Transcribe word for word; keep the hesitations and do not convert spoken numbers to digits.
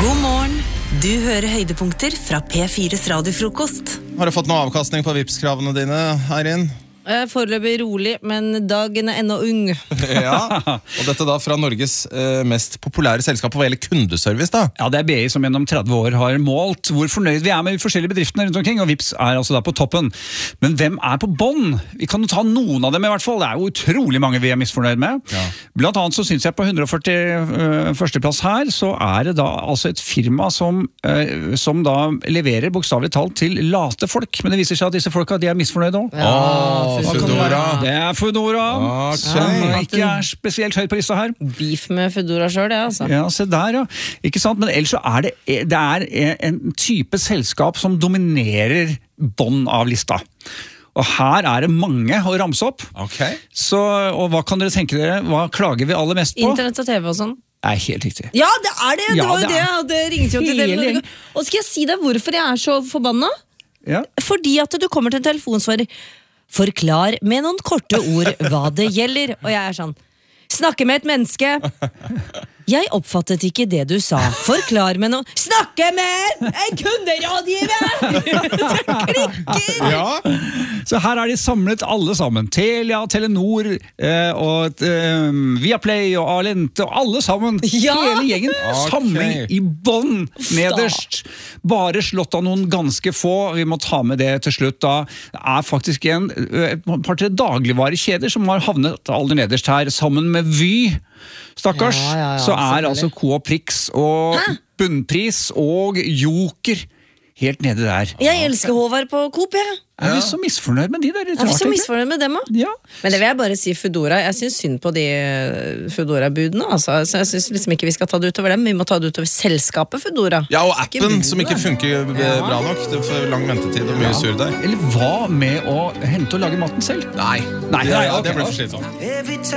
God morgen. Du hører høydepunkter fra P fires radiofrokost. Har du fått noe avkastning på Vipps-kravene dine, Eirin? Foreløpig rolig, men dagen er enda ung. Ja, og dette da fra Norges eh, mest populære selskap på hele kundeservice da. Ja, det er B I som gjennom tretti år har målt hvor fornøyd vi er med de forskjellige bedriftene rundt omkring, og Vipps er altså da på toppen. Men hvem er på bånd? Vi kan jo ta noen av dem i hvert fall. Det er jo utrolig mange vi er misfornøyd med. Ja. Blant annet så synes jeg på hundre og førti uh, førsteplass her, så er det da altså et firma som, uh, som da leverer bokstavelig talt til late folk. Men det viser seg at disse folka, de er misfornøyde også. Ja. Fedora. Det er Fedora, Okay. som ikke er spesielt høyt på lista her. Beef med Fedora selv, det altså. Ja, se der, ja. Ikke sant? Men ellers så er det, det er en type selskap som dominerer bånd av lista. Og her er det mange å ramse opp. Okay. Så, og hva kan dere tenke dere? Hva klager vi aller mest på? Internett og TV og sånn. Det er helt riktig. Ja, det er det! Det Ja, var jo det det, er- og det ringte jo til Hele dere. gjengen. Og skal jeg si deg hvorfor jeg er så forbanna? Ja. Fordi at du kommer til en telefonsvarer. Forklar med noen korte ord hva det gjelder. Og jeg er sånn, snakke med et menneske. Jeg oppfattet ikke det du sa. Forklar med noe. Snakke med en kunderådgiver! Det klikker! Ja. Så her er de samlet alle sammen. Telia, Telenor, eh, og eh, Viaplay og Alente, og alle sammen. Ja! Hele gjengen. Ok. Samling i bånd, nederst. Bare slått av noen ganske få. Vi må ta med det til slutt da. Det er faktisk en, et par-tre dagligvarekjeder som har havnet aller nederst her, sammen med Vy. Stakkars. Ja, ja, ja, så er selvfølgelig. altså Coop Prix og Bunnpris og Joker helt nede der. Jeg elsker Håvard på Coop, jeg. Er vi så misfornøyd med de der? Er vi så misfornøyd med dem, da? Ja. Men det vil jeg bare si Fedora. Jeg synes synd på de Fedora-budene. Altså. Så jeg synes liksom ikke vi skal ta det utover dem. Vi må ta det utover selskapet Fedora. Ja, og Ikke appen budene. som ikke funker eh, bra nok. Det er for lang ventetid og mye sur der. Eller hva med å hente og lage maten selv? Nei, Nei, det, nei, ja, ok, det blir da. for slitsomt.